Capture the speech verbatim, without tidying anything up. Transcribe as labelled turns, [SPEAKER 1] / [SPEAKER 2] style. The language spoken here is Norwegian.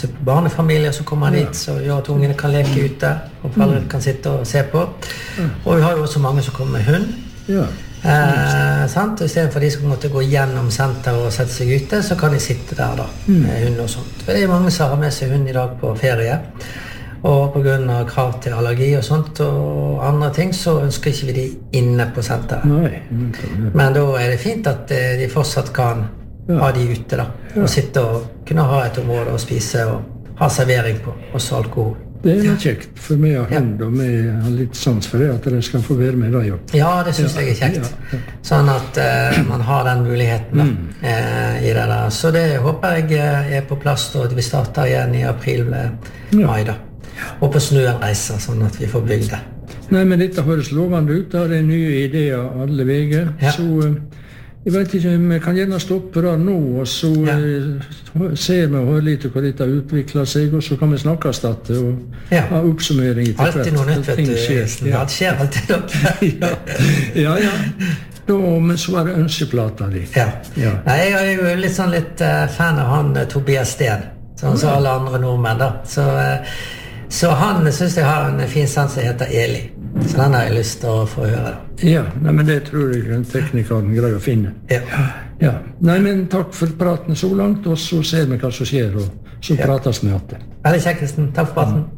[SPEAKER 1] typ barnefamilier som kommer
[SPEAKER 2] Ja.
[SPEAKER 1] dit, så gjør at ungene kan leke ute, og foreldre kan sitte og se på. Og vi har jo også mange som kommer med hund.
[SPEAKER 2] Ja.
[SPEAKER 1] Eh, sant? Og i stedet for de som måtte gå gjennom senter og sette seg ute, så kan de sitte der da, med hund og sånt. For det er mange som har med seg hund i dag på ferie, og på grunn av krav til allergi og sånt og andre ting, så ønsker ikke vi de inne på senteret.
[SPEAKER 2] Nei.
[SPEAKER 1] Men da er det fint at eh, de fortsatt kan
[SPEAKER 2] Ja.
[SPEAKER 1] ha de ute da, og sitte og kunne ha et område å spise og ha servering på, også alkohol.
[SPEAKER 2] Det er kjekt, for meg har hund, og vi har litt sans for det, at de skal få være med deg også.
[SPEAKER 1] Ja, det synes jeg er kjekt.
[SPEAKER 2] Ja, ja.
[SPEAKER 1] Sånn at eh, man har den muligheten da, eh, i det der. Så det håper jeg eh, er på plass da, at vi starter igjen i april-mai da. Og på snøen reiser, sånn at vi får bygd det.
[SPEAKER 2] Nei, men dette høres lovende ut. Det er nye ideer alle veger.
[SPEAKER 1] Ja.
[SPEAKER 2] Så eh, jeg vet ikke om jeg kan gjerne stoppe der nå, og så
[SPEAKER 1] Ja.
[SPEAKER 2] eh, ser vi og hører litt hvor dette utvikler seg, og så kan vi snakkes dette og
[SPEAKER 1] Ja.
[SPEAKER 2] ha oppsummering etter
[SPEAKER 1] Alltid noe nytt, vet
[SPEAKER 2] Ting
[SPEAKER 1] du.
[SPEAKER 2] skjer.
[SPEAKER 1] Ja,
[SPEAKER 2] Ja.
[SPEAKER 1] det skjer alltid noe.
[SPEAKER 2] ja, ja. Da, men så er det ønskeplata di.
[SPEAKER 1] Ja.
[SPEAKER 2] Ja.
[SPEAKER 1] Nei, jeg er jo litt sånn litt eh, fan av han eh, Tobias Steen, sånn som alle andre nordmenn da. Så, eh, så han synes jeg har en fin sang som heter Eli. Så den har jeg lyst til å få høre da.
[SPEAKER 2] Ja, nei, men det tror jeg teknikeren greier å finne.
[SPEAKER 1] Ja.
[SPEAKER 2] Ja. Nei, men takk for praten så langt, og så ser vi hva som skjer, og så
[SPEAKER 1] Ja.
[SPEAKER 2] prates vi igjen.
[SPEAKER 1] Veldig kjekt, Kristen. Takk for praten.